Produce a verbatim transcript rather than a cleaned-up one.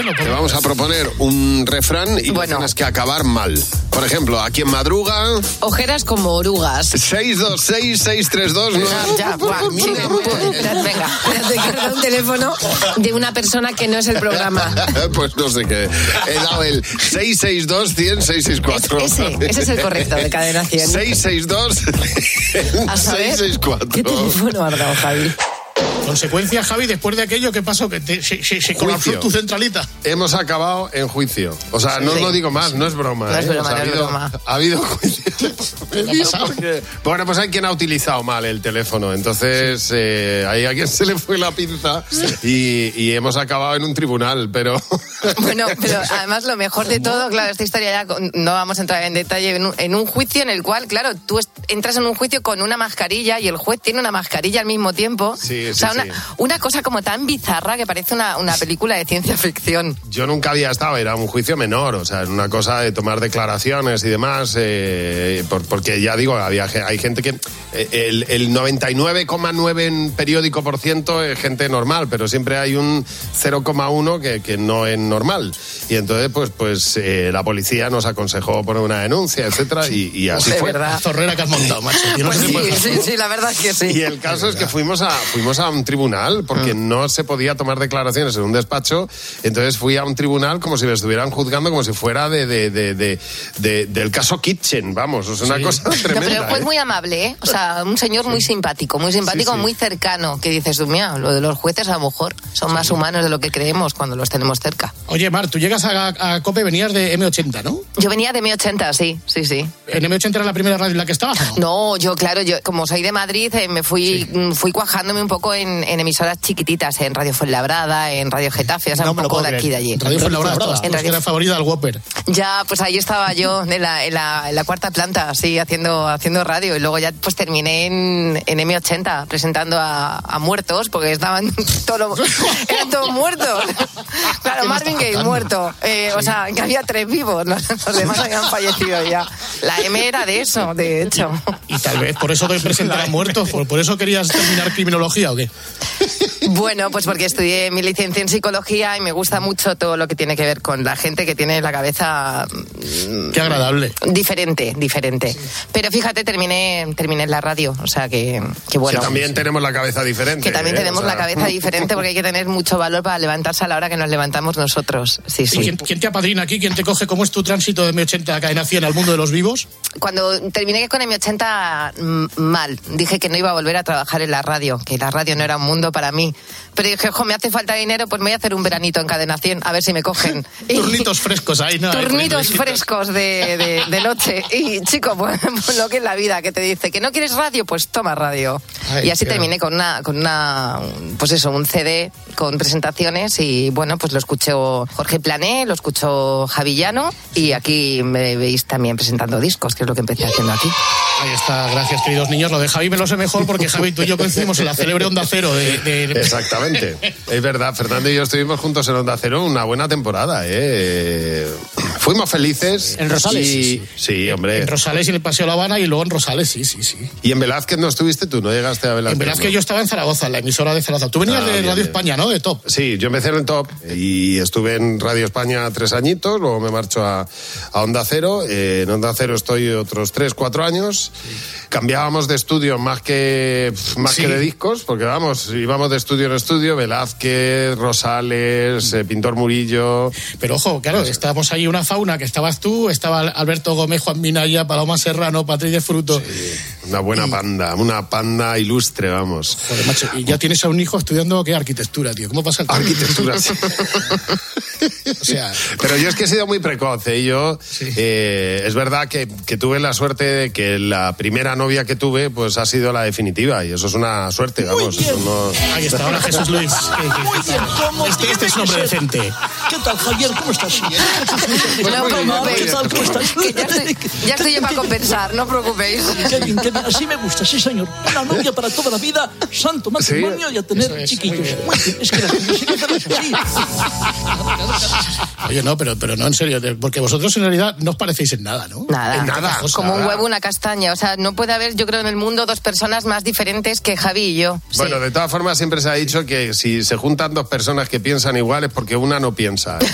Bueno, pues te vamos a proponer un refrán y bueno. tienes que acabar mal. Por ejemplo, a quien madruga... Ojeras como orugas. seis dos seis, seis tres dos... No. Ya, ya, va, sí, venga, espérate, que da un teléfono de una persona que no es el programa. Pues no sé qué. He dado el seis seis dos, cien, seis seis cuatro. Es, ese, ese es el correcto de Cadena cien. seis seis dos, seis seis cuatro. ¿Qué teléfono has dado, Javi? Consecuencia, Javi, después de aquello, ¿qué pasó? Que te, se, se, se colapsó tu centralita. Hemos acabado en juicio. O sea, no os Sí. lo digo más, no es broma. No es ¿eh? broma, O sea, no ha, es habido, broma. ha habido juicio. ¿Qué ha pasado? Porque- Bueno, pues hay quien ha utilizado mal el teléfono. Entonces, sí. eh, hay a quien se le fue la pinza y, y hemos acabado en un tribunal, pero... Bueno, pero además lo mejor de todo, claro, esta historia ya con- no vamos a entrar en detalle, en un, en un juicio en el cual, claro, tú est- entras en un juicio con una mascarilla y el juez tiene una mascarilla al mismo tiempo. Sí, sí, o sea, una, sí. una cosa como tan bizarra que parece una, una película de ciencia ficción. Yo nunca había estado, era un juicio menor, o sea, era una cosa de tomar declaraciones y demás, eh, por, porque ya digo, había, hay gente que... eh, el, el noventa y nueve coma nueve en periódico por ciento es gente normal, pero siempre hay un cero coma uno que, que no es normal. Y entonces, pues, pues eh, la policía nos aconsejó poner una denuncia, etcétera, y, y así De fue. verdad. La zorrera que has montado, macho. Yo no Pues sé sí, si puedes- sí, sí, la verdad es que sí. Y el caso es que fuimos a, fuimos a un tribunal porque no se podía tomar declaraciones en un despacho. Entonces fui a un tribunal como si me estuvieran juzgando como si fuera de, de, de, de, de- del caso Kitchen, vamos, es una Sí. cosa No, pero tremenda. el juez ¿eh? muy amable, ¿eh? O sea, un señor muy simpático, muy simpático, Sí, sí. muy cercano, que dices tú, mira, lo de los jueces a lo mejor son más humanos de lo que creemos cuando los tenemos cerca. Oye, Mar, tú llegas a, a COPE, venías de eme ochenta, ¿no? Yo venía de eme ochenta, sí, sí, sí. ¿En eme ochenta era la primera radio en la que estabas o no? No, yo, claro, yo como soy de Madrid, eh, me fui mm, fui cuajándome un poco en, en emisoras chiquititas, en Radio Fuenlabrada, en Radio Getafe, o sea, No un me lo poco puedo de aquí y de allí. Radio Fuenlabrada, estabas tú, En que Radio- era favorita del Whopper. Ya, pues ahí estaba yo, en la, en la, en la cuarta planta, sí, haciendo, haciendo radio. Y luego ya pues terminé en, en eme ochenta, presentando a, a muertos, porque estaban todos, eran todos muertos. Claro, Marvin Gaye muerto. Eh, o sea, que había tres vivos, los, los demás habían fallecido ya. La M era de eso, de hecho. Y tal vez por eso te presentarás muerto, por, por eso querías terminar criminología o qué. Bueno, pues porque estudié mi licencia en psicología y me gusta mucho todo lo que tiene que ver con la gente que tiene la cabeza Qué agradable. diferente, diferente. Pero fíjate, terminé, terminé en la radio, o sea que, que bueno. Que también tenemos la cabeza diferente. Que también ¿eh? tenemos O sea, la cabeza diferente porque hay que tener mucho valor para levantarse a la hora que nos levantamos nosotros. Sí, ¿Y sí. quién, quién te apadrina aquí? ¿Quién te coge? ¿Cómo es tu tránsito de eme ochenta a Cadena cien al mundo de los vivos? Cuando terminé con eme ochenta, mm, mal. Dije que no iba a volver a trabajar en la radio, que la radio no era un mundo para mí. Pero dije, ojo, me hace falta dinero, pues me voy a hacer un veranito en Cadena cien, a ver si me cogen. Y- Turnitos frescos ahí, ¿no? Ahí Turnitos poniendo frescos de, de, de noche. Y, chico, pues, pues lo que es la vida, que te dice que no quieres radio, pues toma radio. Ay, y así qué terminé con una, con una, pues eso, un ce de con presentaciones y, bueno, pues lo escuchó Jorge Plané, lo escuchó Javillano y aquí me veis también presentando discos, que es lo que empecé haciendo aquí. Ahí está, gracias queridos niños. Lo de Javi me lo sé mejor porque Javi, tú y yo coincidimos en la célebre Onda Cero de... de- Exactamente. Es verdad, Fernando y yo estuvimos juntos en Onda Cero una buena temporada, ¿eh? Fuimos felices. En Rosales, Y, sí, sí, hombre. En Rosales y en el Paseo La Habana y luego en Rosales, sí, sí, sí. Y en Velázquez no estuviste tú, no llegaste a Velázquez. En verdad es que ¿no? yo estaba en Zaragoza, en la emisora de Zaragoza. Tú venías Ah, de bien, Radio bien. España, ¿no? De Top. Sí, yo empecé en el Top y estuve en Radio España tres añitos, luego me marcho a, a Onda Cero. Eh, en Onda Cero estoy otros tres, cuatro años. Cambiábamos de estudio más que más Sí. que de discos, porque vamos, íbamos de estudio en estudio, Velázquez, Rosales, eh, Pintor Murillo. Pero ojo, claro, estábamos ahí una fauna que estabas tú, estaba Alberto Gómez, Juan Minaya, Paloma Serrano, Patrick de Fruto. Una buena panda, una panda ilustre, vamos. Joder, macho, y ya tienes a un hijo estudiando, ¿qué? Arquitectura, tío. ¿Cómo pasa el tiempo? Arquitectura, sí. O sea... Pero yo es que he sido muy precoz, ¿eh? Yo, Sí. eh, es verdad que, que tuve la suerte de que la primera novia que tuve, pues ha sido la definitiva, y eso es una suerte, vamos. Eso no... Ahí está, ahora Jesús Luis. ¿Qué- qué- Muy bien, como Este, este es un hombre tiene que ser. decente. ¿Qué tal, Javier? ¿Cómo estás? No os muy bien, muy preocupéis, ¿Qué tal? ¿Cómo estás? que ya estoy, ya estoy yo para compensar, no os preocupéis. Qué bien, qué bien. Así me gusta, sí, señor. Una novia para toda la vida, santo matrimonio y a tener Eso es, chiquillos. muy bien. Muy bien, es que la música es así. Oye, no, pero, pero no, en serio, de- porque vosotros en realidad no os parecéis en nada, ¿no? Nada, En nada. como un nada. huevo, una castaña. O sea, no puede haber, yo creo, en el mundo dos personas más diferentes que Javi y yo. Sí. Bueno, de todas formas siempre se ha dicho que si se juntan dos personas que piensan igual es porque una no piensa.